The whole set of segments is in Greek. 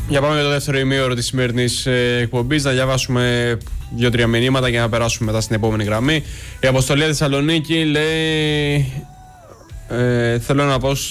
Για πάμε για το δεύτερο ημίωρο της σημερινής εκπομπής. Να διαβάσουμε 2-3 μηνύματα για να περάσουμε μετά στην επόμενη γραμμή. Η Αποστολή Θεσσαλονίκη λέει: θέλω να πω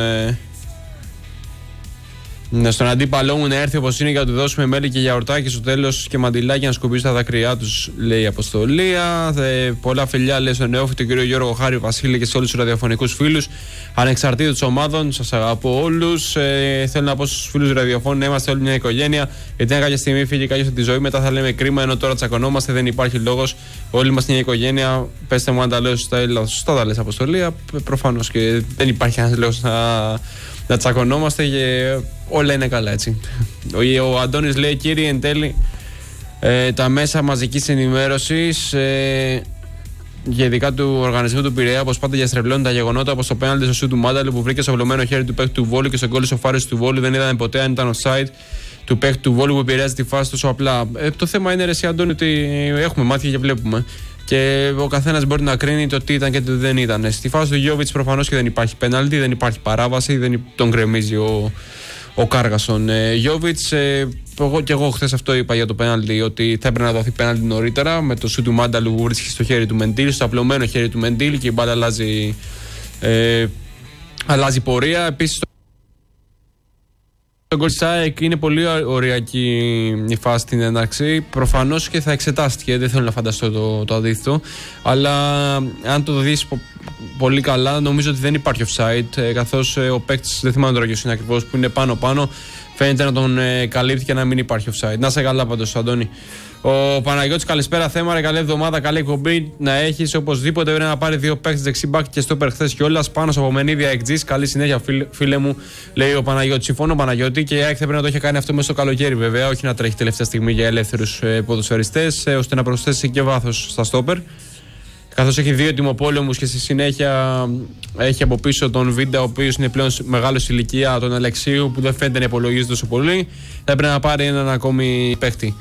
στον αντίπαλό μου να έρθει όπως είναι για να του δώσουμε μέλι και γιαουρτάκι στο τέλος και μαντιλάκι να σκουπίσει τα δάκρυά τους, λέει η Αποστολία. Πολλά φιλιά, λέει στον νεόφυτο κύριο Γιώργο Χάρη Βασίλη και σε όλους τους ραδιοφωνικούς φίλους ανεξαρτήτως ομάδων. Σας αγαπώ όλους. Θέλω να πω στους φίλους ραδιοφώνου να είμαστε όλη μια οικογένεια. Γιατί αν κάποια στιγμή φύγει κάποιος από τη ζωή, μετά θα λέμε κρίμα, ενώ τώρα τσακωνόμαστε. Δεν υπάρχει λόγος. Όλοι είμαστε μια οικογένεια. Πέστε μου αν τα λέω σωστά, τα λες Αποστολία. Προφανώς και δεν υπάρχει ένας λόγος να τσακωνόμαστε και όλα είναι καλά, έτσι. Ο Αντώνης λέει: κύριε, εν τέλει τα μέσα μαζικής ενημέρωσης και ειδικά του οργανισμού του Πειραιά, όπως πάντα διαστρεβλώνουν τα γεγονότα, όπως το πέναλτι στο σου του Μάνταλου που βρήκε στο βλωμένο χέρι του παίκτη του Βόλου και στον γκολ σοφάριση του Βόλου. Δεν είδαμε ποτέ αν ήταν offside του παίκτη του Βόλου που επηρεάζει τη φάση τόσο απλά. Το θέμα είναι, ρε εσύ Αντώνη, ότι έχουμε μάτια και βλέπουμε. Και ο καθένας μπορεί να κρίνει το τι ήταν και το τι δεν ήταν. Στη φάση του Γιόβιτς προφανώς και δεν υπάρχει πέναλτι, δεν υπάρχει παράβαση, δεν τον γκρεμίζει ο Κάργασον. Γιόβιτς, εγώ χθες αυτό είπα για το πέναλτι, ότι θα έπρεπε να δοθεί πέναλτι νωρίτερα με το σου του Μάνταλου που βρίσκει στο χέρι του Μεντήλ, στο απλωμένο χέρι του Μεντήλ και η μπάλα αλλάζει πορεία. Επίσης, το γκολ ΣΑΕΚ είναι πολύ ωριακή η φάση στην έναρξη. Προφανώς και θα εξετάστηκε, δεν θέλω να φανταστώ το αντίθετο. Αλλά αν το δεις πολύ καλά, νομίζω ότι δεν υπάρχει offside. Καθώς ο παίκτης, δεν θυμάμαι τώρα ποιος είναι ακριβώς, που είναι πάνω-πάνω, φαίνεται να τον καλύπτει και να μην υπάρχει offside. Να σε καλά πάντως, Αντώνη. Ο Παναγιώτης, καλησπέρα. Θέμα, ρε, καλή εβδομάδα, καλή εκπομπή να έχεις. Οπωσδήποτε πρέπει να πάρει 2 παίκτες δεξιμπάκ και στόπερ χθες κιόλας. Πάνω από Μενίδια εκτζής. Καλή συνέχεια, φίλε μου, λέει ο Παναγιώτης. Συμφωνώ, Παναγιώτη, και η ΑΕΚ θα πρέπει να το είχε κάνει αυτό μέσα στο καλοκαίρι, βέβαια. Όχι να τρέχει τελευταία στιγμή για ελεύθερους ποδοσφαιριστές, ώστε να προσθέσει και βάθος στα στόπερ. Καθώς έχει 2 τιμοπόλεμους και στη συνέχεια έχει από πίσω τον Βίντα, ο οποίος είναι πλέον μεγάλος ηλικία, τον Αλεξίου, που δεν φαίνεται να υπολογίζει τόσο πολύ. Θα πρέπει να πάρει έναν ακόμη παίκτη.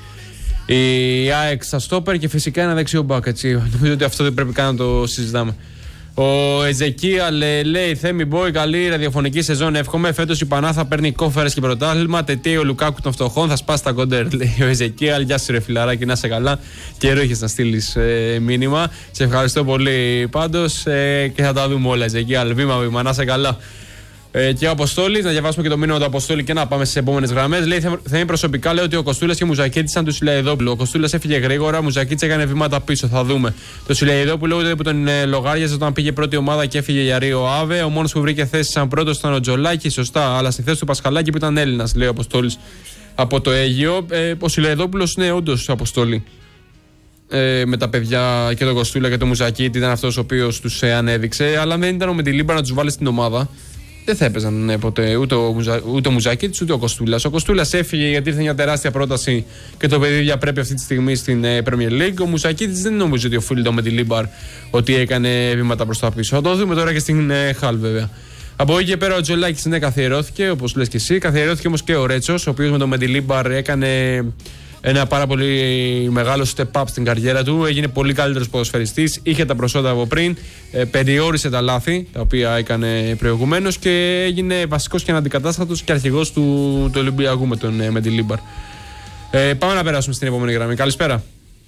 Η ΑΕΚ στα στόπερ και φυσικά ένα δεξιό μπακ, έτσι. Νομίζω ότι αυτό δεν πρέπει καν να το συζητάμε. Ο Εζεκίαλ λέει: Θέμη Μπόι, καλή ραδιοφωνική σεζόν. Εύχομαι. Φέτος η Πανάθα παίρνει κόφερες και πρωτάθλημα. Τετή ο Λουκάκου των φτωχών. Θα σπάσει τα κοντέρ, λέει ο Εζεκίαλ. Γεια σου, ρε φιλαράκι, να είσαι καλά. Καιρό είχες να στείλεις μήνυμα. Σε ευχαριστώ πολύ πάντως και θα τα δούμε όλα, Εζεκίαλ. Βήμα-βήμα, να είσαι καλά. Και ο Αποστόλης, να διαβάσουμε και το μήνυμα του Αποστόλη και να πάμε στις επόμενες γραμμές. Λέει: Θέμη, προσωπικά λέω ότι ο Κοστούλας και ο Μουζακίτης ήταν του Σιλαϊδόπουλου. Ο Κοστούλας έφυγε γρήγορα, ο Μουζακίτης έκανε βήματα πίσω. Θα δούμε. Το Σιλαϊδόπουλο ούτε που τον λογάριαζε όταν πήγε πρώτη ομάδα και έφυγε για Ρίο Άβε. Ο μόνος που βρήκε θέση σαν πρώτος ήταν ο Τζολάκη, σωστά, αλλά στη θέση του Πασχαλάκη που ήταν Έλληνας, λέει ο Αποστόλης από το Αίγυο. Ο Σιλαϊδόπουλος είναι όντως Αποστόλη. Με τα παιδιά και τον Κοστούλα και τον Μουζακίτη ήταν αυτός ο οποίος τους ανέδειξε, αλλά δεν ήταν ο Μεντιλίμπα να τους βάλει στην ομάδα. Δεν θα έπαιζαν ποτέ ούτε ο Μουζακίτης ούτε ο Κοστούλας. Ο Κοστούλας έφυγε γιατί ήρθε μια τεράστια πρόταση και το παιδί διαπρέπει αυτή τη στιγμή στην Premier League. Ο Μουζακίτης δεν νομίζω ότι οφείλεται με τη Λίμπαρ ότι έκανε βήματα προς τα πίσω. Θα το δούμε τώρα και στην Χαλ, βέβαια. Από εκεί και πέρα ο Τζολάκης ναι, καθιερώθηκε, όπως λες και εσύ. Καθιερώθηκε όμως και ο Ρέτσος, ο οποίος με τον Μεντιλίμπαρ έκανε ένα πάρα πολύ μεγάλο step up στην καριέρα του. Έγινε πολύ καλύτερος ποδοσφαιριστής. Είχε τα προσόντα από πριν. Περιόρισε τα λάθη τα οποία έκανε προηγουμένως και έγινε βασικός και αναντικατάστατος και αρχηγός του Ολυμπιακού με τον Μεντιλίμπαρ. Πάμε να περάσουμε στην επόμενη γραμμή. Καλησπέρα.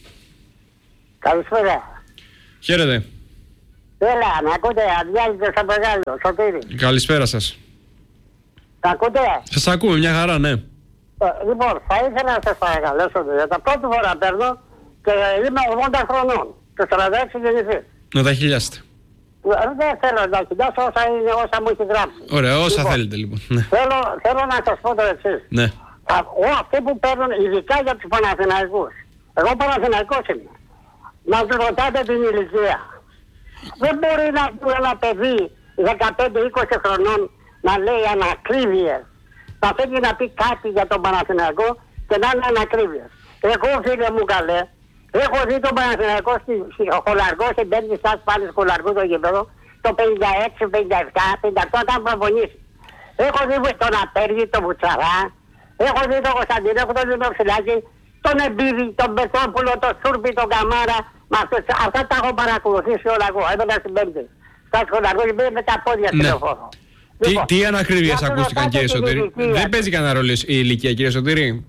Καλησπέρα. Χαίρετε. Έλα, με ακούτε, αδιάλειτος από Μεγάλο, Σωτήρη. Καλησπέρα σας. Τα ακούτε? Σας ακούμε, μια χαρά, ναι. Λοιπόν, θα ήθελα να σας παρακαλέσω, για τα πρώτη φορά παίρνω και είμαι 80 χρονών, το 46 γεννηθεί. Να τα χιλιάσετε. Δεν θέλω να χιλιάσω όσα μου έχει γράψει. Ωραία, όσα θέλετε λοιπόν. Ναι. Θέλω να σας πω το εξής. Ναι. Αυτοί που παίρνουν, ειδικά για τους Παναθηναϊκούς, εγώ Παναθηναϊκός είμαι, να τους ρωτάτε την ηλικία. Δεν μπορεί να πει ένα παιδί 15-20 χρονών να λέει ανακρίβειες. Θα θέλει να πει κάτι για τον Παναθηναϊκό και να είναι ανακρίβειες. Εγώ, φίλε μου καλέ, έχω δει τον Παναθηναϊκό στη Χολαργό, στην πέμπτη στάση πάλι στη Χολαργού το γήπεδο, το 56, 57, 58 όταν προπονήσει. Έχω δει τον Απέργη, τον Βουτσαρά, έχω δει τον Κωνσταντίνο, έχω δει τον Ψηλάκη, τον Εμπίδη, τον Πετρόπουλο, τον Σούρπη, τον Καμάρα. Αυτά τα έχω παρακολουθήσει όλα εγώ. Έμενα στην πέμπτη. Στα Χολαργό και πήγε με τα πόδια στη λεωφόρο. Τι ανακρίβειες ακούστηκαν, κύριε Σωτήρη? Δεν παίζει κανένα ρόλο η ηλικία, κύριε Σωτήρη.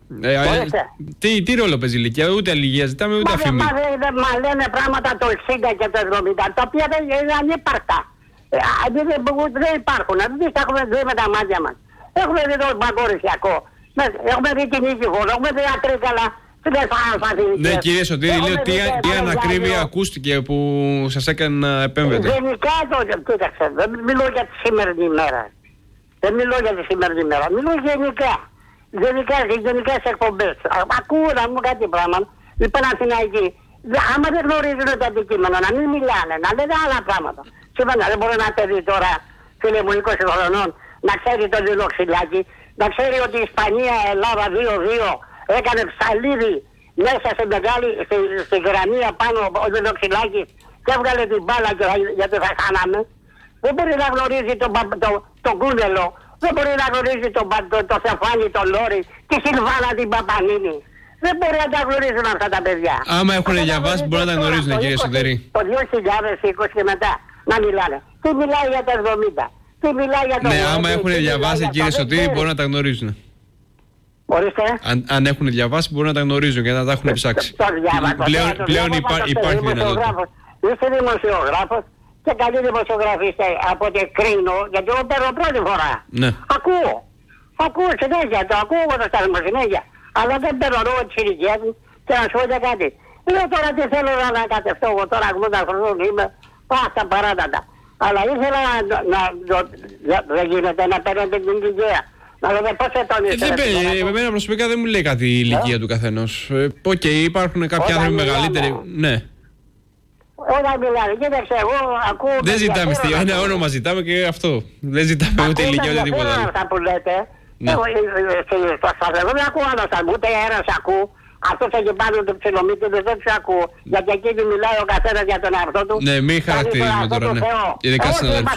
Τι ρόλο παίζει η ηλικία? Ούτε ηλικία ζητάμε, ούτε αφήμη. Μα λένε πράγματα το 60 και το 70, τα οποία δεν είναι ανύπαρκτα. Δεν υπάρχουν. Εμείς τα έχουμε δει με τα μάτια μας. Έχουμε δει το Παγκορυσιακό. Έχουμε δει την Νίκηφο. Έχουμε δει Ατρίκαλα. Ναι, κύριε Σωτήρη, λέω τι ανακρίβεια ακούστηκε που σας έκανε να επέμβετε. Γενικά κοίταξε, δεν μιλώ για τη σημερινή ημέρα. Δεν μιλώ για τη σημερινή ημέρα. Μιλώ γενικά. Γενικά σε εκπομπές. Ακούω να μου κάτι πράγμα. Οι Παναθηναϊκοί, άμα δεν γνωρίζουν το αντικείμενο, να μην μιλάνε, να λένε άλλα πράγματα. Σήμερα δεν μπορεί να παιδί τώρα, φίλε μου 20 χρονών, να ξέρει το Λιλοξυλάκι, να ξέρει ότι η Ισπανία, Ελλάδα 2-2 έκανε ψαλίδι μέσα σε μεγάλη, στη γραμμή πάνω ο Λιλοξυλάκης και έβγαλε την μπάλα γιατί θα χάναμε. Δεν μπορεί να γνωρίζει τον Κούνελο, δεν μπορεί να γνωρίζει το Στεφάνι, τον Λόρι, τη Σιλβάνα την Παπανίνη. Δεν μπορεί να τα γνωρίζουν αυτά τα παιδιά. Άμα έχουν διαβάσει, μπορεί να τα γνωρίζουν, κύριε Σωτήρη. Το 2020 και μετά να μιλάνε. Τι μιλάει για τα 70. Τι μιλάει για το. Ναι, άμα έχουν διαβάσει, κύριε Σωτήρη, μπορεί να τα γνωρίζουν. Ορίστε. Αν έχουν διαβάσει, μπορεί να τα γνωρίζουν και να τα έχουν ψάξει. Πλέον υπάρχει δυνατότητα. Είστε δημοσιογράφος και καλή δημοσιογραφίστε από ό,τι κρίνω, γιατί εγώ παίρνω πρώτη φορά. Ναι. Ακούω συνέχεια, το ακούω εγώ το σταθμό συνέχεια. Αλλά δεν παίρνω λόγω της ηλικίας μου και να σου πω για κάτι. Λέω τώρα τι θέλω να ανακατευτώ, εγώ τώρα 80 χρονών είμαι, πάστα παράτατα. Αλλά ήθελα δεν γίνεται να παίρνετε την ηλικία. Να λέτε πώς ετώνησε. Εμένα προσωπικά δεν μου λέει κάτι η ηλικία του καθενός. Οκ, υπάρχουν κάποιοι άνθρωποι μεγαλύτεροι. Ναι. Όταν μιλάνε, κοίταξε, εγώ ακούω. Δεν ζητάμε ένα όνομα, ζητάμε και αυτό. Δεν ζητάμε ούτε ηλικία ούτε τίποτα άλλο. Αυτά που λέτε. Στο σταθερό δεν ακούω άλλο, ούτε ένας ακούω. Αυτός εκεί πάνω του ψιλομύτη δεν τους ακούω. Γιατί εκεί μιλάει ο καθένας για τον εαυτό του. Ναι, μην χαρακτηρίζουμε τώρα, ναι. Ειδικά συναδέλφους.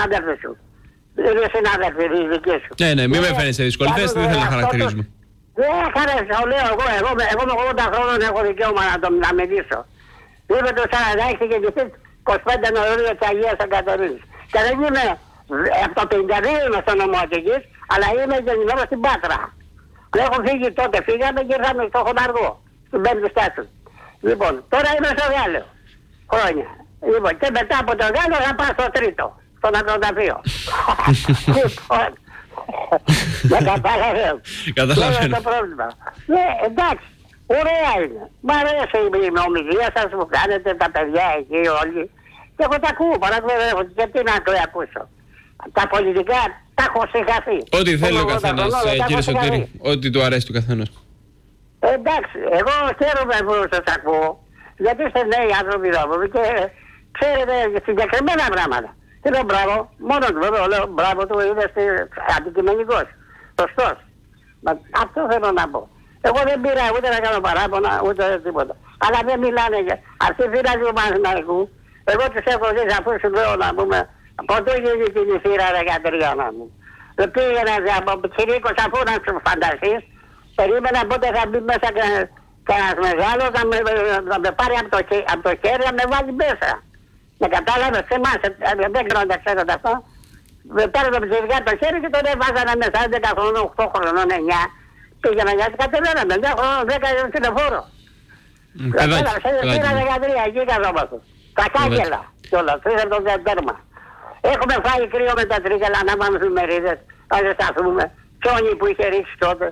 Είναι συνάδελφοι οι δικοί σου. Ναι, μην με φαίνεσαι δύσκολη θέση, δεν θέλω να χαρακτηρίζουμε. Δεν χαρακτηρίζω, λέω εγώ με 80 χρόνων έχω δικαίωμα να μιλήσω. Είμαι το 46 και νησί 25 Νοεμβρίου της Αγίας Αγκατορίνης. Και δεν είμαι, από το 52 είμαι στο νομό Αττικής, αλλά είμαι γεννημένος στην Πάτρα. Έχω φύγει τότε, φύγαμε και ήρθαμε στο Χονταργό, στην πέμπτη στάση. Λοιπόν, τώρα είμαι στο Γάλλο, χρόνια. Λοιπόν, και μετά από το Γάλλο θα πάω στο τρίτο, στο νεκροταφείο. Λοιπόν, δεν καταλαβαίνω. Καταλαβαίνω. Το πρόβλημα. Ναι, εντάξει. Ωραία είναι. Μ' αρέσει η ομιλία σας που κάνετε, τα παιδιά εκεί όλοι. Και εγώ τα ακούω, παρακολουθώ. Και τι να το ακούσω. Τα πολιτικά τα έχω συγχαθεί. Ό,τι θέλει ο καθένας, κύριε Σωτήρη. Ό,τι του αρέσει του καθένας. Εντάξει, εγώ χαίρομαι που σας ακούω. Γιατί είστε νέοι άνθρωποι και ξέρετε συγκεκριμένα πράγματα. Τι λέω μπράβο, μόνο του βέβαια λέω μπράβο του είναι αντικειμενικός. Σωστός. Αυτό θέλω να πω. Εγώ δεν πήρα ούτε να κάνω παράπονα, ούτε τίποτα. Αλλά δεν μιλάνε για... Αυτοί φύλακοι του Παναθηναϊκού, εγώ τους έχω δει αφού σου λέω να πούμε, ποτέ γίνει την θύρα 13 να μου. Πήγαινα από Τσιρίκος αφού να σου φανταστείς, περίμενα πότε θα μπει μέσα κανένας μεγάλος να με πάρει από το χέρι να με βάλει μέσα. Με κατάλαβες σε εμάς, δεν ξέρω αν τα ξέρετε αυτό. Με πάρει το ψηφικά το χέρι και τον έβαζανε μέσα 11 χρονών, 8 χρονών, 9. Πήγαινα γιατί κατεβαίναμε, 10 χρονών, 10 τηλεφόρο. Κατάλαβες, πήρα 13, εκεί καθόμαστε. Τα κάγκελα κιόλας, είχα το τέρμα. Έχουμε φάει κρύο με τα τρίκελα να πάμε στους μερίδες, να δεν σταθούμε. Ψώνι που είχε ρίξει τότε.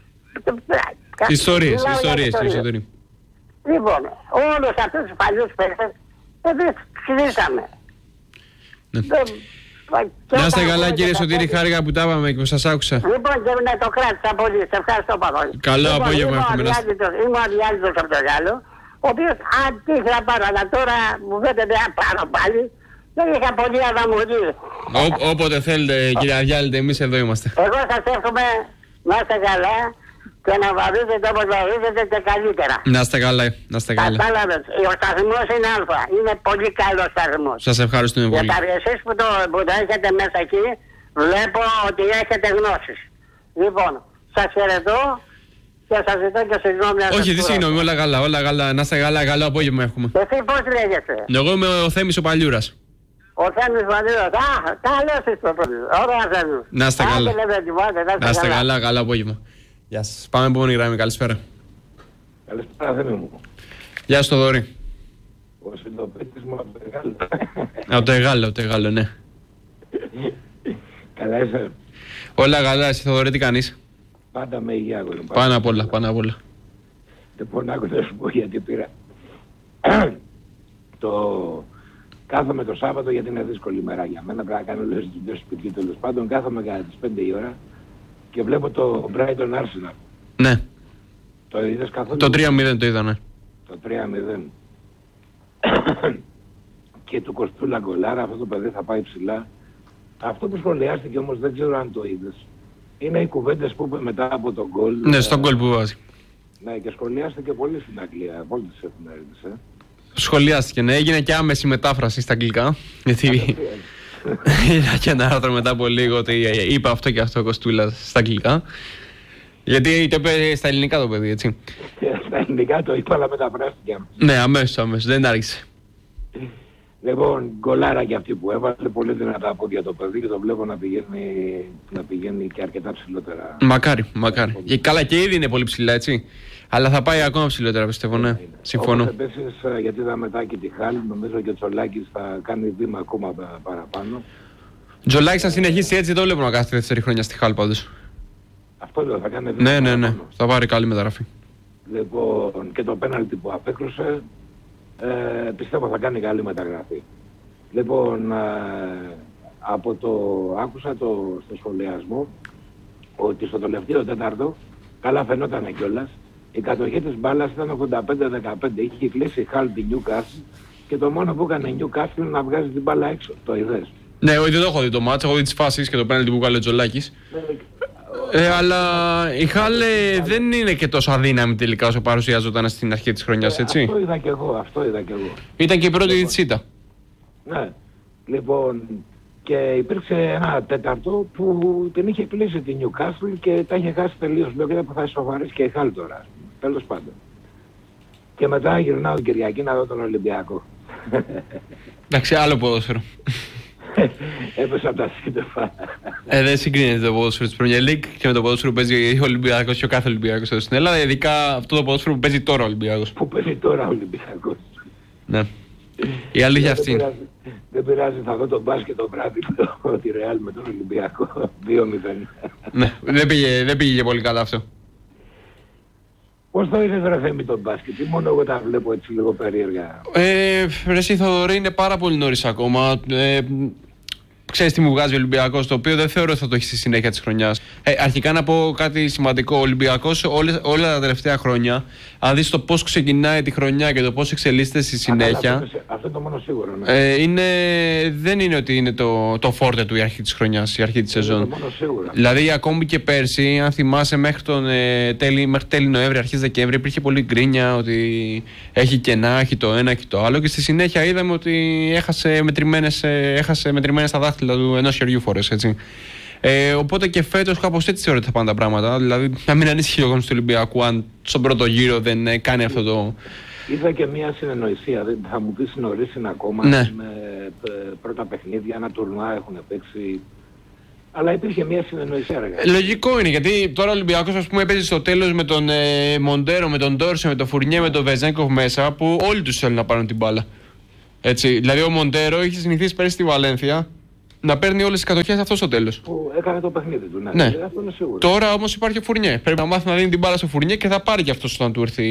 Ιστορίες. Λοιπόν, όλους αυτούς τους παλιούς παίκτες, εμείς ξυδίσαμε. Να είστε καλά κύριε Σωτήρη, χάρηκα που τα είπαμε και που σας άκουσα. Λοιπόν και ναι, το κράτησα πολύ, σε ευχαριστώ πάρα. Καλό απόγευμα έχουμε. Είμαι ο Αδιάλυτος από το Γάλλο, ο οποίος αντίθετα πάρα, αλλά τώρα μου φαίνεται να πάρω πάλι. Δεν είχα πολύ αδαμουργή. Όποτε θέλετε κύριε Αδιάλυτε, εμείς εδώ είμαστε. Εγώ σας εύχομαι να είστε καλά και να βαδίζετε όπως βαδίζετε και καλύτερα. Να είστε καλά, να είστε καλά. Κατάλαβες, ο σταθμός είναι αλφα, είναι πολύ καλός σταθμός. Σας ευχαριστούμε πολύ. Για εσείς που το έχετε μέσα εκεί, βλέπω ότι έχετε γνώσεις. Λοιπόν, σας χαιρετώ και σας ζητώ και συγγνώμη. Όχι, τι συγγνώμη, όλα καλά, να είστε καλά, καλό απόγευμα έχουμε. Εσύ πώς λέγεσαι? Εγώ είμαι ο Θέμης ο Παλιούρας. Ο Θέμης Βανίδος. Καλώς είσαι το πρωί. Ωραία, Θέμης. Να είστε καλά. Να είστε καλά, καλό απόγευμα. Γεια σας. Πάμε επόμενη γραμμή. Καλησπέρα. Καλησπέρα, Θέμη μου. Γεια σου, Θοδωρή. Ο συντοπίτης μου από το Εγάλο. Από το Εγάλο, ναι. Καλά είσαι. Όλα καλά, εσύ Θοδωρή, τι κάνεις? Πάντα με υγεία. Πάνω απ' όλα, πάνω απ' όλα. Λοιπόν, άκου να σου πω γιατί πήρα. Κάθομαι το Σάββατο γιατί είναι δύσκολη μέρα για μένα. Πρέπει να κάνω όλες τις δουλειές του σπιτιού, τέλος πάντων. Κάθομαι κατά τις 5 η ώρα και βλέπω το Brighton Arsenal. Ναι. Το είδες καθόλου? Το 3-0 το είδα, ναι. Το 3-0. Και του Κοστούλα γκολάρα, αυτό το παιδί θα πάει ψηλά. Αυτό που σχολιάστηκε όμως δεν ξέρω αν το είδες. Είναι οι κουβέντες που είπε μετά από τον γκολ. Ναι, στον γκολ που βάζει. Ναι, και σχολιάστηκε πολύ στην Αγγλία, από όλες τις εφημερίδες. Σχολιάστηκε, ναι. Έγινε και άμεση μετάφραση στα αγγλικά. Γιατί είδα και ένα άρθρο μετά από λίγο ότι είπε αυτό και αυτό ο Κοστούλας στα αγγλικά. Γιατί το είπε στα ελληνικά το παιδί, έτσι. Στα ελληνικά το είπα, αλλά μεταφράστηκε. Ναι, αμέσως, δεν άργησε. Λοιπόν, γκολάρα και αυτή που έβαλε, πολύ δυνατά πόδια το παιδί και το βλέπω να πηγαίνει και αρκετά ψηλότερα. Μακάρι. Και καλά, και ήδη είναι πολύ ψηλά, έτσι. Αλλά θα πάει ακόμα ψηλότερα, πιστεύω, ναι. Συμφωνώ. Όπως επίσης, γιατί είδα μετά και τη Χάλ, νομίζω και ο Τζολάκης θα κάνει βήμα ακόμα παραπάνω. Τζολάκης θα συνεχίσει έτσι, το βλέπω να κάνει τη δεύτερη χρονιά στη Χάλ πάντως. Αυτό λέω, θα κάνει βήμα Ναι. παραπάνω. Θα πάρει καλή μεταγραφή. Λοιπόν, και το πέναλτι που απέκρουσε, πιστεύω θα κάνει καλή μεταγραφή. Λοιπόν, άκουσα στο σχολιασμό ότι στο τελευταίο τέταρτο, καλά φαινόταν κιόλας, η κατοχή της μπάλας ήταν 85-15. Είχε κλείσει η Χάλ τη Newcastle και το μόνο που έκανε η Newcastle είναι να βγάζει την μπάλα έξω. Το είδες? Ναι, δεν το έχω δει το μάτς, έχω δει τις φάσεις και το πέναλτι που βγάλε ο Τζολάκης. Αλλά η Χάλ δεν είναι και τόσο αδύναμη τελικά όσο παρουσιάζονταν στην αρχή της χρονιάς, έτσι. Αυτό είδα κι εγώ. Ήταν και η πρώτη της ήττα. Ναι. Λοιπόν, και υπήρξε ένα τέταρτο που την είχε κλείσει τη Newcastle και τα είχε χάσει τελείως. Λέω και θα σοβαρήσει και η Χάλ τώρα. Τέλος πάντων. Και μετά γυρνάω την Κυριακή να δω τον Ολυμπιακό. Εντάξει, άλλο ποδόσφαιρο. Έπεσα από τα σύντοφα. Δεν συγκρίνεται το ποδόσφαιρο της Premier League και με το ποδόσφαιρο που παίζει ο Ολυμπιακός και ο κάθε Ολυμπιακός εδώ στην Ελλάδα. Ειδικά αυτό το ποδόσφαιρο που παίζει τώρα ο Ολυμπιακός. Που παίζει τώρα ο Ολυμπιακός. Ναι. Η αλήθεια αυτή είναι. Δεν πειράζει, θα δω τον μπάσκετ το βράδυ τη Ρεάλ με τον Ολυμπιακό 2-0. Ναι, δεν πήγε και πολύ καλά αυτό. Πώς το είδες ρε Θέμη τον μπάσκετ? Ή μόνο εγώ τα βλέπω έτσι λίγο περίεργα? Ρε εσύ Θοδωρή, είναι πάρα πολύ νωρίς ακόμα. Ξέρεις τι μου βγάζει ο Ολυμπιακός, το οποίο δεν θεωρώ ότι θα το έχει στη συνέχεια της χρονιάς. Αρχικά να πω κάτι σημαντικό. Ο Ολυμπιακός όλα τα τελευταία χρόνια, αν δεις το πώς ξεκινάει τη χρονιά και το πώς εξελίσσεται στη συνέχεια. Αυτό είναι το μόνο σίγουρο. Ναι. Δεν είναι ότι είναι το φόρτε του η αρχή της χρονιάς, η αρχή της σεζόν. Δηλαδή, ακόμη και πέρσι, αν θυμάσαι, μέχρι τέλη Νοέμβρη, αρχές Δεκέμβρη, υπήρχε πολύ γκρίνια ότι έχει κενά, έχει το ένα και το άλλο. Και στη συνέχεια είδαμε ότι έχασε μετρημένες τα δάχτυλα του ενός χεριού φορές, έτσι. Οπότε και φέτος κάπως έτσι θεωρώ ότι θα πάνε τα πράγματα. Δηλαδή, να μην ανήσυχε ο κόσμος του Ολυμπιακού αν στον πρώτο γύρο δεν κάνει αυτό το. Είδα και μια συνεννοησία. Θα μου πεις νωρίς είναι ακόμα. Ναι. Με πρώτα παιχνίδια, ένα τουρνουά έχουν παίξει. Αλλά υπήρχε μια συνεννοησία. Λογικό είναι, γιατί τώρα ο Ολυμπιακός, ας πούμε, παίζει στο τέλος με τον Μοντέρο, με τον Ντόρσε, με τον Φουρνιέ, με τον Βεζέγκοφ μέσα, που όλοι τους θέλουν να πάρουν την μπάλα. Έτσι, δηλαδή ο Μοντέρο είχε συνηθίσει πέρυσι στη Βαλένθια να παίρνει όλες τις κατοχές αυτό στο τέλος. Που έκανε το παιχνίδι του, ναι. Αυτό είναι σίγουρο. Τώρα όμως υπάρχει ο Φουρνιέ. Πρέπει να μάθει να δίνει την μπάλα στο Φουρνιέ και θα πάρει και αυτός όταν του έρθει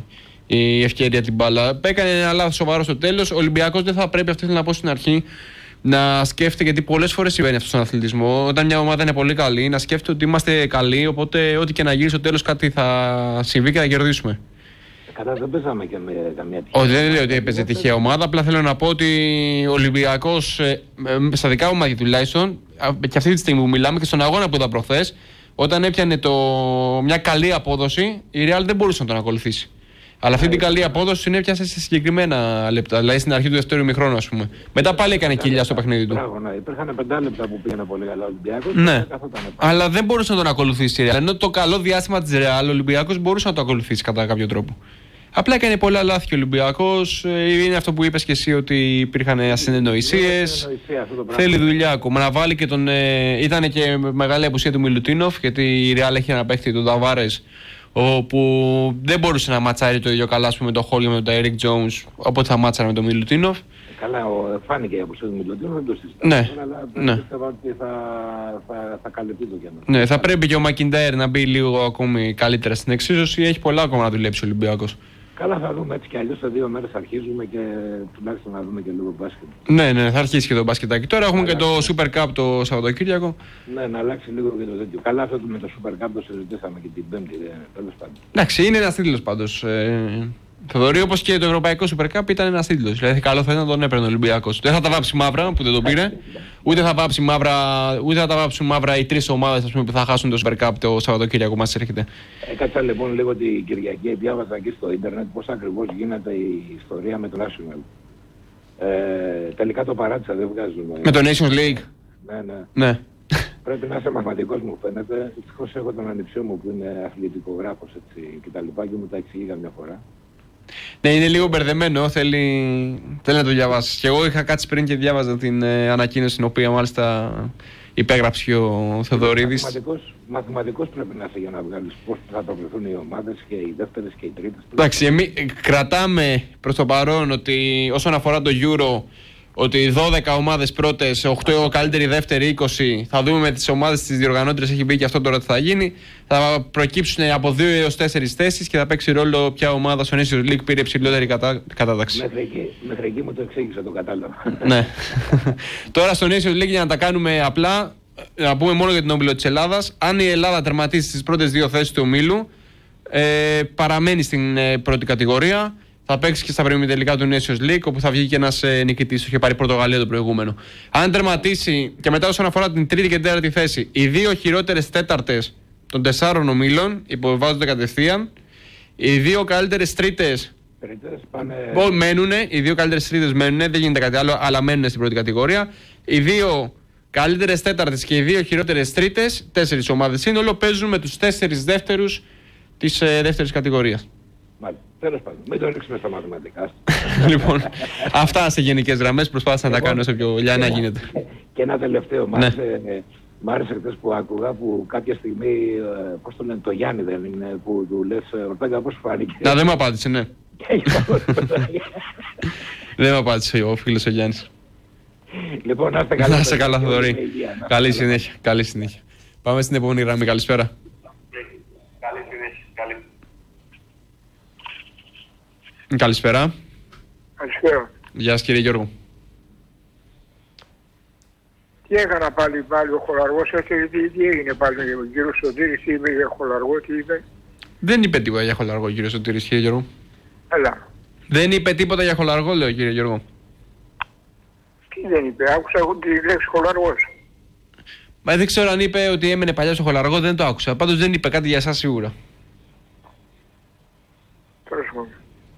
η ευκαιρία την μπάλα. Έκανε ένα λάθος σοβαρό στο τέλος. Ο Ολυμπιακός δεν θα πρέπει, αυτό ήθελα να πω στην αρχή, να σκέφτεται, γιατί πολλές φορές συμβαίνει αυτό στον αθλητισμό. Όταν μια ομάδα είναι πολύ καλή, να σκέφτεται ότι είμαστε καλοί, οπότε ό,τι και να γίνει στο τέλος κάτι θα συμβεί και θα κερδίσουμε. Κατά δεν παίζαμε και με καμία τυχαία. Όχι, δεν λέω ότι έπαιζε τυχαία ομάδα. Απλά θέλω να πω ότι ο Ολυμπιακός, στα δικά μου μάτια τουλάχιστον, και αυτή τη στιγμή που μιλάμε και στον αγώνα που είδα προχθές, όταν έπιανε μια καλή απόδοση, η Real δεν μπορούσε να τον ακολουθήσει. Αλλά αυτή την καλή απόδοση την έπιασε σε συγκεκριμένα λεπτά. Δηλαδή στην αρχή του δεύτερου ημιχρόνου, ας πούμε. Μετά πάλι έκανε κοιλιά στο παιχνίδι του. Μπράβο, ναι. Υπήρχαν 5 λεπτά που πήγαινε πολύ καλά ο Ολυμπιακός. Ναι. Αλλά δεν μπορούσε να τον ακολουθήσει η Real. Ενώ το καλό διάστημα της Real, ο Ολυμπιακός μπορούσε να το ακολουθήσει κατά κάποιο τρόπο. Απλά έκανε πολλά λάθη και ο Ολυμπιακός. Είναι αυτό που είπες και εσύ, ότι υπήρχαν ασυνεννοησίες. Θέλει δουλειά ακόμα. Να βάλει και τον. Ήταν και μεγάλη απουσία του Μιλουτίνοφ, γιατί η Real έχει ένα παίχτη, τον Ταβάρες, όπου δεν μπορούσε να ματσάρει το ίδιο καλά με τον Χόλιο, με τον Τάιρικ Τζόουνς, οπότε θα μάτσαρε με τον Μιλουτίνοφ. Καλά, φάνηκε η απουσία του Μιλουτίνοφ, δεν το συζητάμε. Ναι. Αλλά πιστεύω ότι θα καλυπτεί το κενό. Ναι, θα πρέπει και ο Μακιντάιρ να μπει λίγο ακόμη καλύτερα στην εξίσωση. Έχει πολλά ακόμα να δουλέψει ο Ολυμπιακός. Καλά, θα δούμε έτσι κι αλλιώς σε 2 μέρες αρχίζουμε και τουλάχιστον να δούμε και λίγο μπάσκετ. Ναι, θα αρχίσει και το μπασκετάκι. Τώρα έχουμε και το Super Cup το Σαββατοκύριακο. Ναι, να αλλάξει λίγο και το τέτοιο. Καλά, αυτό με το Super Cup το συζητήσαμε και την Πέμπτη, τέλος πάντων. Εντάξει, είναι ένας τίτλος πάντως. Θοδωρή, όπως και το Ευρωπαϊκό Super Cup ήταν ένας τίτλος. Δηλαδή, καλό θα ήταν να τον έπαιρνε ο Ολυμπιακός. Δεν θα τα βάψει μαύρα που δεν τον πήρε. Ούτε θα τα βάψουν μαύρα οι 3 ομάδες που θα χάσουν το Super Cup το Σαββατοκύριακο που μας έρχεται. Έκατσα λοιπόν λίγο την Κυριακή, διάβαζα εκεί στο ίντερνετ πώς ακριβώς γίνεται η ιστορία με το National. Τελικά το παράτησα, δεν βγάζουμε. Με το Nations League. Ναι. Πρέπει να είσαι μαθηματικός, μου φαίνεται. Ευτυχώς έχω τον ανιψιό μου που είναι αθλητικογράφος και τα λοιπά και μου τα εξηγεί καμιά φορά. Ναι, είναι λίγο μπερδεμένο, θέλει να το διαβάσεις. Και εγώ είχα κάτσει πριν και διάβαζα την ανακοίνωση, την οποία μάλιστα υπέγραψε ο Θεοδωρίδης. Μαθηματικός πρέπει να είσαι για να βγάλεις πώς θα προβληθούν οι ομάδες και οι δεύτερες και οι τρίτες. Εντάξει, εμείς κρατάμε προς το παρόν ότι όσον αφορά το Euro, ότι 12 ομάδες πρώτες, 8 καλύτεροι δεύτεροι, 20. Θα δούμε με τις ομάδες της διοργανώτριας, έχει μπει και αυτό τώρα τι θα γίνει. Θα προκύψουν από 2 έως 4 θέσεις και θα παίξει ρόλο ποια ομάδα στο Nations League πήρε υψηλότερη κατάταξη. Μέχρι εκεί μου το εξήγησε το κατάλαβα. Ναι. Τώρα στο Nations League, για να τα κάνουμε απλά, να πούμε μόνο για την όμιλο της Ελλάδας. Αν η Ελλάδα τερματίσει στις πρώτες 2 θέσεις του ομίλου, παραμένει στην πρώτη κατηγορία. Θα παίξει και στα προημιτελικά του Nations League, όπου θα βγει και ένας νικητής. Το είχε πάρει η Πορτογαλία το προηγούμενο. Αν τερματίσει, και μετά όσον αφορά την τρίτη και τέταρτη θέση, οι 2 χειρότερες τέταρτες των 4 ομίλων υποβάζονται κατευθείαν. Οι 2 καλύτερες τρίτες μένουν. Οι 2 καλύτερες τρίτες μένουν, δεν γίνεται κάτι άλλο, αλλά μένουν στην πρώτη κατηγορία. Οι 2 καλύτερες τέταρτες και οι 2 χειρότερες τρίτες, 4 ομάδες σύνολο, παίζουν με τους 4 δεύτερους της δεύτερης κατηγορίας. Μάλιστα. Τέλος πάντων, μην το ρίξουμε στα μαθηματικά. Λοιπόν, αυτά σε γενικές γραμμές, προσπάθησα να τα κάνω όσο πιο λιανά γίνεται. Και ένα τελευταίο, μ' άρεσε χτες που άκουγα που κάποια στιγμή, πώς το λένε, το Γιάννη δεν είναι, που του λες Ορτέγκα πώς φάνηκε. Να, δεν μου απάντησε, ναι. Δεν μου απάντησε ο φίλος ο Γιάννης. Λοιπόν, να είστε καλά. Να είστε καλά, Θοδωρή. Καλή συνέχεια. Καλή συνέχεια. Πάμε στην επόμενη γραμμή. Καλησπέρα. Καλησπέρα. Καλησπέρα. Γεια σας κύριε Γιώργο. Τι έκανα πάλι ο Χολαργός, τι έγινε πάλι ο κύριος Σωτήρης, τι είπε για Χολαργό, τι είπε. Δεν είπε τίποτα για Χολαργό κύριε Σωτήρης, κύριε Γιώργο. Έλα. Δεν είπε τίποτα για Χολαργό, λέω κύριε Γιώργο. Τι δεν είπε, άκουσα τη λέξη Χολαργός. Μα δεν ξέρω αν είπε ότι έμενε παλιά στο Χολαργό, δεν το άκουσα. Πάντως δεν είπε κάτι για εσάς σίγουρα. Τέλος πάντων.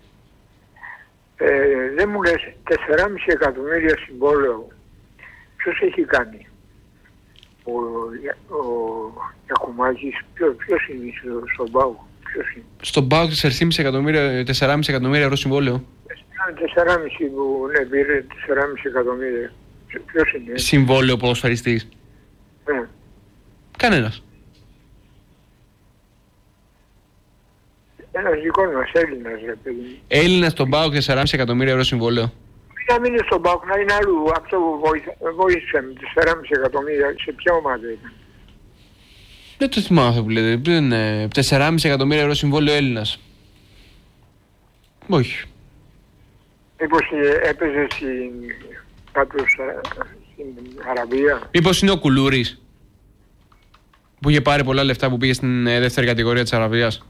Δεν μου λες 4,5 εκατομμύρια συμβόλαιο. Ποιος έχει κάνει? Ο Γιακουμάκης, ποιος είναι στον ΠΑΟΚ? Στον ΠΑΟΚ 4,5 εκατομμύρια ευρώ συμβόλαιο. 4,5 που πήρε 4,5 εκατομμύρια. Ποιος είναι? Συμβόλαιο ποδοσφαιριστής. Ναι. Κανένας. Ένας δικός μας Έλληνας, ρε παιδί. Έλληνας στον ΠΑΟΚ 4,5 εκατομμύρια ευρώ συμβόλαιο. Να μην είναι στον ΠΑΟΚ, να είναι αλλού. Αυτό που βοήθησε με 4,5 εκατομμύρια. Σε ποια ομάδα ήταν? Δεν το θυμάμαι αυτό που λέτε. Είναι 4,5 εκατομμύρια ευρώ συμβόλαιο Έλληνας. Όχι. Μήπως έπαιζε κάτω στην Αραβία? Μήπως είναι ο Κουλούρης που είχε πάρει πολλά λεφτά που πήγε στην δεύτερη κατηγορία της Αραβίας?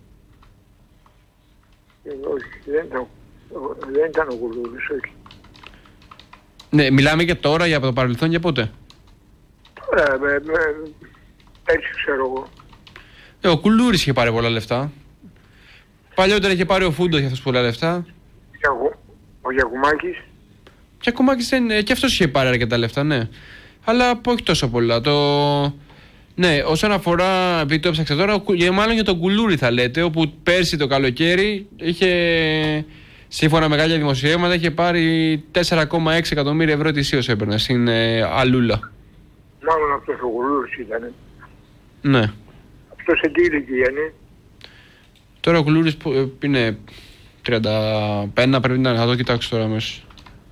Όχι, δεν ήταν ο Κουλούρης, όχι. Ναι, μιλάμε και τώρα για το παρελθόν, για πότε? Τώρα, έτσι ξέρω εγώ. Ο Κουλούρης είχε πάρει πολλά λεφτά. Παλιότερα είχε πάρει ο Φούντος για αυτούς πολλά λεφτά. Ο Γιακουμάκης. Και ο Γιακουμάκης και αυτός είχε πάρει αρκετά λεφτά, ναι. Αλλά όχι τόσο πολλά. Ναι, όσον αφορά, επειδή το έψαξα τώρα, μάλλον για τον Κουλούρη θα λέτε, όπου πέρσι το καλοκαίρι είχε, σύμφωνα με κάποια δημοσιεύματα, είχε πάρει 4,6 εκατομμύρια ευρώ ετησίως έπαιρνε στην Αλούλα. Μάλλον αυτός ο Κουλούρης ήταν. Ναι. Αυτός σε τι ηλικία είναι? Τώρα ο Κουλούρης είναι 35, πρέπει να θα το κοιτάξω τώρα αμέσως.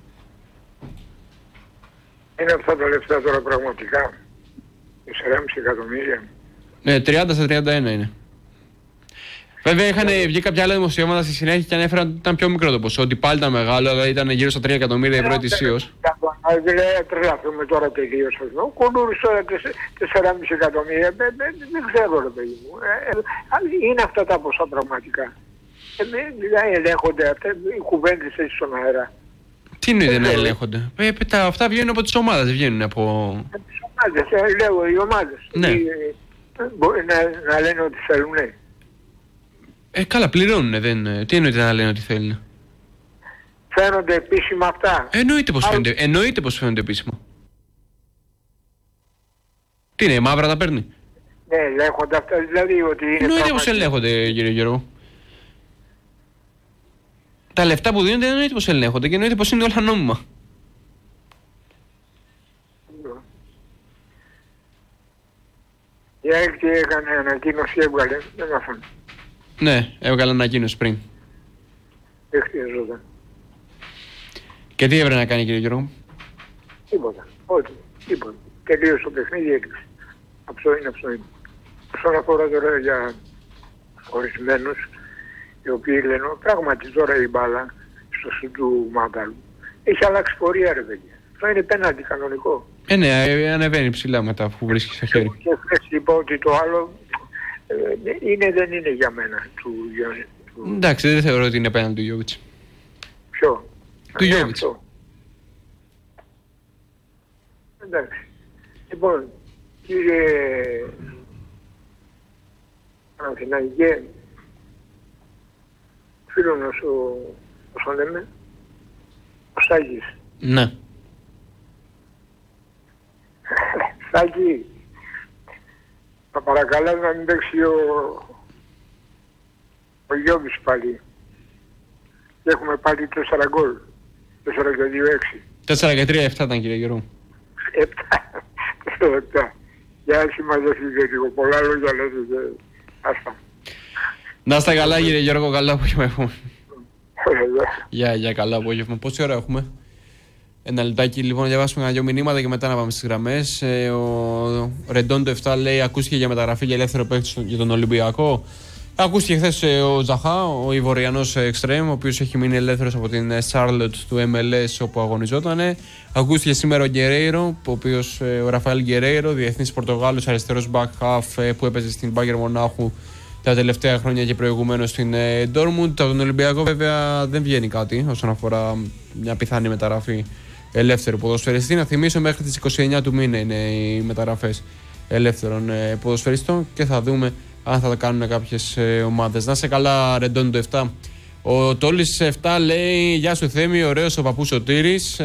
Είναι αυτά τα λεφτά τώρα πραγματικά? 4,5 εκατομμύρια. Ναι, 30 στα 31 είναι. Βέβαια είχαν βγει κάποια άλλα δημοσιεύματα στη συνέχεια και ανέφεραν ότι ήταν πιο μικρό το ποσό. Ότι πάλι ήταν μεγάλο, δηλαδή ήταν γύρω στα 3 εκατομμύρια ευρώ ετησίως. Δηλαδή τρελαθούμε τώρα τελείως. Ο Κουλούρης τώρα 4,5 εκατομμύρια. Δεν ξέρω ρε παιδί μου. Είναι αυτά τα ποσά πραγματικά. Δεν ελέγχονται αυτά οι κουβέντες έτσι στον αέρα. Τι εννοείται να ελέγχονται? Αυτά βγαίνουν από τις ομάδες, βγαίνουν από... τις ομάδες, λέω οι ομάδες. Ναι. Μπορεί να λένε ότι θέλουν. Καλά, πληρώνουνε, τι εννοείται να λένε ότι θέλουν? Φαίνονται επίσημα αυτά. Εννοείται πως φαίνονται επίσημα. Τι είναι, μαύρα τα παίρνει? Ναι, ελέγχονται αυτά, δηλαδή ότι είναι... Εννοείται πως ελέγχονται, κύριε Γιώργο. Τα λεφτά που δίνονται εννοείται πως ελέγχονται και εννοείται πως είναι όλα νόμιμα. Η ΑΕΚ έκανε ανακοίνωση, έβγαλε, δεν μάθαμε. Ναι, έβγαλε ανακοίνωση πριν. Δεν χρειαζόταν. Και τι έπρεπε να κάνει, κύριε Γιώργο? Τίποτα. Όχι. Τίποτα. Τελείωσε το παιχνίδι, έκλεισε. Αυτό είναι. Όσον αφορά τώρα για ορισμένους, οι οποίοι λένε πράγματι τώρα η μπάλα στο σου του Μάνταλου έχει αλλάξει πορεία, ρε παιδιά. Αυτό είναι πέναντι κανονικό. Ναι, ανεβαίνει ψηλά μετά που βρίσκει στο χέρι. Και χθες είπα ότι το άλλο δεν είναι για μένα. Εντάξει, δεν θεωρώ ότι είναι πέναντι του Γιόβιτς. Ποιο? Του Γιόβιτς. Εντάξει. Λοιπόν, κύριε Παναθηναϊκέ, φίλος όσο λέμε, ο Στάκης. Ναι. Στάκη, θα παρακαλώ να μην παίξει ο Γιώβης πάλι. Και έχουμε πάλι 4 γκολ. 4 και 2, 6. 4 και 3, 7 ήταν, κύριε Γιώργο. 7. Για έτσι μαζεύτηκε λίγο. Πολλά λόγια λέτε. Άστα. Να είστε καλά, κύριε Γιώργο, καλά απόγευμα. Για καλά απόγευμα. Πόση ώρα έχουμε? Ένα λεπτάκι λοιπόν να διαβάσουμε ένα-δυο μηνύματα και μετά να πάμε στις γραμμές. Ο Ρεντόντο 7 λέει: ακούστηκε για μεταγραφή για ελεύθερο παίκτη για τον Ολυμπιακό. Ακούστηκε χθες ο Ζαχά, ο Ιβοριανός εξτρέμ, ο οποίος έχει μείνει ελεύθερος από την Charlotte του MLS όπου αγωνιζόταν. Ακούστηκε σήμερα ο Γκερέιρο, ο Ραφαέλ Γκερέιρο, διεθνής Πορτογάλος, αριστερός back half που έπαιζε στην Bayern Μονάχου τα τελευταία χρόνια και προηγουμένως στην Dortmund. Από τον Ολυμπιακό βέβαια δεν βγαίνει κάτι όσον αφορά μια πιθανή μεταγραφή ελεύθερου ποδοσφαιριστή. Να θυμίσω μέχρι τις 29 του μήνα είναι οι μεταγραφές ελεύθερων ποδοσφαιριστών και θα δούμε αν θα τα κάνουν κάποιες ομάδες. Να είσαι καλά, Ρεντόντο 7. Ο Τόλης 7 λέει: γεια σου Θέμη, ωραίος ο παππούς Σωτήρης.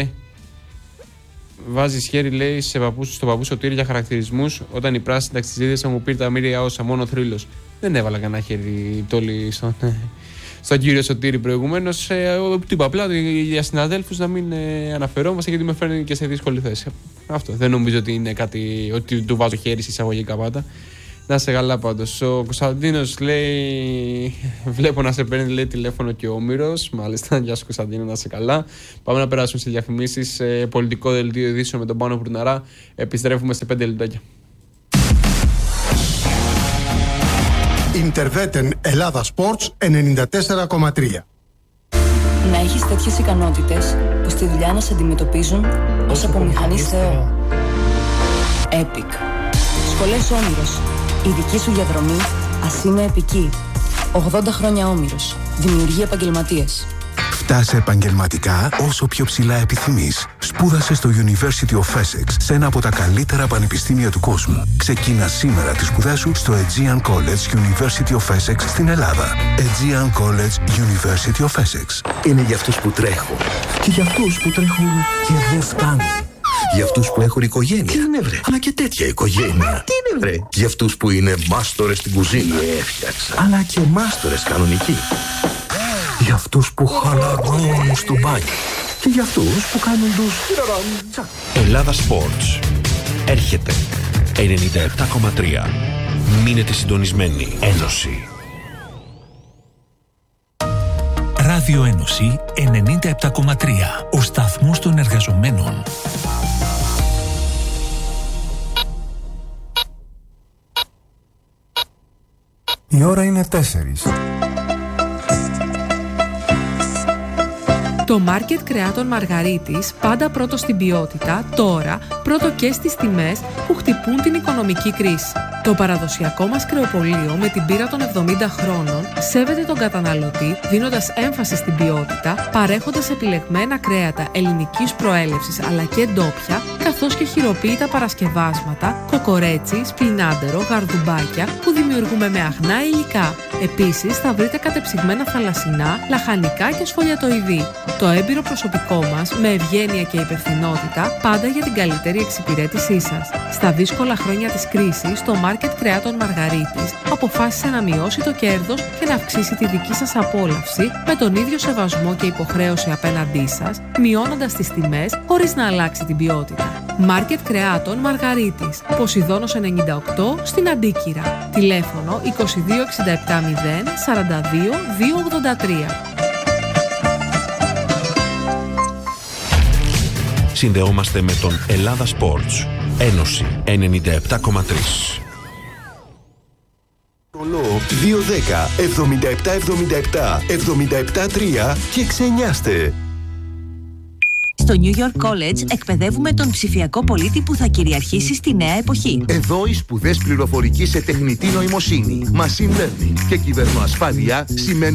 Βάζει χέρι, λέει, στο παππού Σωτήρη για χαρακτηρισμούς. Όταν οι πράσινοι ταξιτζίδες θα μου πει τα μοίρια όσα, μόνο θρύλος. Δεν έβαλα κανένα χέρι Τόλη στον κύριο Σωτήρη προηγουμένως. Τίποτα, απλά για συναδέλφους να μην αναφερόμαστε γιατί με φέρνει και σε δύσκολη θέση. Αυτό. Δεν νομίζω ότι είναι κάτι ότι του βάζω χέρι εισαγωγικά πάντα. Να είσαι καλά πάντως. Ο Κωνσταντίνος λέει: βλέπω να σε παίρνει, λέει, τηλέφωνο και ο Όμηρος. Μάλιστα, γεια σου Κωνσταντίνο, να είσαι καλά. Πάμε να περάσουμε σε διαφημίσεις. Πολιτικό δελτίο ειδήσεων με τον Πάνο Πουρναρά. Επιστρέφουμε σε 5 λεπτάκια. Ιντερβέτεν Ελλάδα Sports 94,3. Να έχεις τέτοιες ικανότητες που στη δουλειά να σε αντιμετωπίζουν ως απομηχανής Θεό. Epic. Σχολές Όμηρος. Η δική σου διαδρομή ας είναι επική. 80 χρόνια Όμηρος. Δημιουργεί επαγγελματίες. Φτάσε επαγγελματικά όσο πιο ψηλά επιθυμείς. Σπούδασε στο University of Essex, σε ένα από τα καλύτερα πανεπιστήμια του κόσμου. Ξεκίνα σήμερα τις σπουδές σου στο Aegean College University of Essex στην Ελλάδα. Aegean College University of Essex. Είναι για αυτούς που τρέχουν και για αυτούς που τρέχουν και δεν φτάνουν. Για αυτούς που έχουν οικογένεια. Τι είναι βρε? Αλλά και τέτοια οικογένεια. Τι είναι βρε? Για αυτούς που είναι μάστορες στην κουζίνα. Έφτιαξα. Αλλά και μάστορες κανονικοί. Για αυτούς που χαλαρώνουν στο μπάνιο. Και για αυτούς που κάνουν τους... Ελλάδα Sports. Έρχεται 97,3. Μείνετε συντονισμένοι. Ένωση. Ράδιο Ένωση 97,3. Ο σταθμός των εργαζομένων. Η ώρα είναι 4. Το μάρκετ κρεάτων Μαργαρίτης, πάντα πρώτο στην ποιότητα, τώρα πρώτο και στις τιμές που χτυπούν την οικονομική κρίση. Το παραδοσιακό μας κρεοπωλείο με την πείρα των 70 χρόνων σέβεται τον καταναλωτή δίνοντας έμφαση στην ποιότητα, παρέχοντας επιλεγμένα κρέατα ελληνικής προέλευσης αλλά και ντόπια, καθώς και χειροποίητα παρασκευάσματα, κοκορέτσι, σπινάντερο, γαρδουμπάκια που δημιουργούμε με αγνά υλικά. Επίσης θα βρείτε κατεψυγμένα θαλασσινά, λαχανικά και σφολιατοειδή. Το έμπειρο προσωπικό μας, με ευγένεια και υπευθυνότητα, πάντα για την καλύτερη εξυπηρέτησή σας. Στα δύσκολα χρόνια της κρίσης, το μάρκετ κρεάτων Μαργαρίτης αποφάσισε να μειώσει το κέρδος και να αυξήσει τη δική σας απόλαυση με τον ίδιο σεβασμό και υποχρέωση απέναντί σας, μειώνοντας τις τιμές χωρίς να αλλάξει την ποιότητα. Μάρκετ κρεάτων Μαργαρίτης, Ποσειδώνος 98 στην Αντίκυρα. Τηλέφωνο 22 67 0 42 283. Συνδεόμαστε με τον Ελλάδα Sports. Ένωση 97,3. 210 77 77 3 και ξενιάστε. Στο New York College εκπαιδεύουμε τον ψηφιακό πολίτη που θα κυριαρχήσει στη νέα εποχή. Εδώ οι σπουδές πληροφορικής σε τεχνητή νοημοσύνη, machine learning και κυβερνοασφάλεια σημαίνουν